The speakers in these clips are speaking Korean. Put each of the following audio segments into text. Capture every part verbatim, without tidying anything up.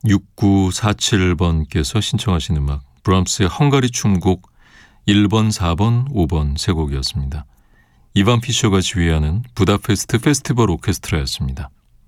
육구사칠 번께서 신청하신 음악 브람스의 헝가리 춤곡 일 번, 사 번, 오 번 세 곡이었습니다. 이반 피셔가 지휘하는 부다페스트 페스티벌 오케스트라였습니다.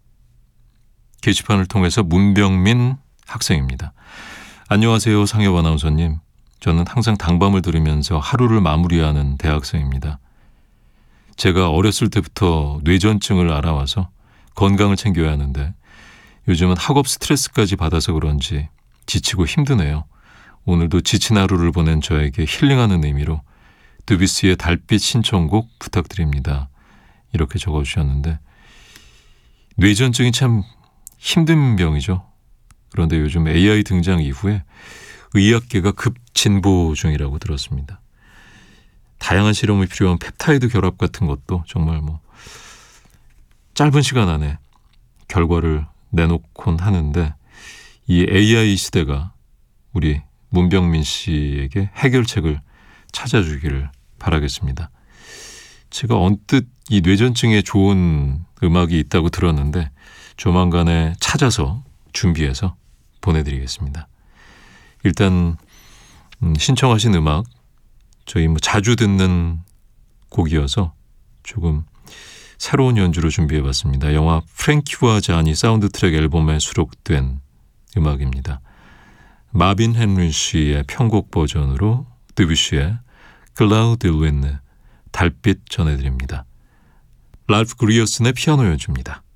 게시판을 통해서 문병민 학생입니다. 안녕하세요, 상엽 아나운서님. 저는 항상 당밤을 들으면서 하루를 마무리하는 대학생입니다. 제가 어렸을 때부터 뇌전증을 알아와서 건강을 챙겨야 하는데 요즘은 학업 스트레스까지 받아서 그런지 지치고 힘드네요. 오늘도 지친 하루를 보낸 저에게 힐링하는 의미로 드뷔시의 달빛 신청곡 부탁드립니다. 이렇게 적어주셨는데 뇌전증이 참 힘든 병이죠. 그런데 요즘 에이아이 등장 이후에 의학계가 급진보 중이라고 들었습니다. 다양한 실험이 필요한 펩타이드 결합 같은 것도 정말 뭐 짧은 시간 안에 결과를 내놓곤 하는데 이 에이아이 시대가 우리 문병민 씨에게 해결책을 찾아주기를 바라겠습니다. 제가 언뜻 이 뇌전증에 좋은 음악이 있다고 들었는데 조만간에 찾아서 준비해서 보내드리겠습니다. 일단 음, 신청하신 음악 저희 뭐 자주 듣는 곡이어서 조금 새로운 연주로 준비해봤습니다. 영화 프랭키와 자니 사운드 트랙 앨범에 수록된 음악입니다. 마빈 헨리 씨의 편곡 버전으로 드뷔시의 클라우드 윈드 달빛 전해드립니다. 랄프 그리어슨의 피아노 연주입니다.